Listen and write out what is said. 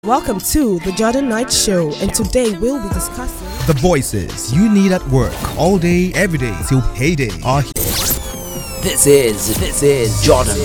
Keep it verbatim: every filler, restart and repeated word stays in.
Welcome to the Jordan Knight Show, and today we'll be discussing the voices you need at work all day, every day till payday are here. This is this is Jordan